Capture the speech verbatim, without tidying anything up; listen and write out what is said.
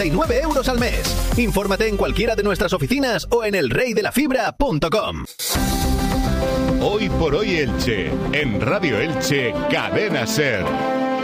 nueve euros al mes. Infórmate en cualquiera de nuestras oficinas o en el rey de la fibra punto com. Hoy por hoy Elche, en Radio Elche, Cadena SER.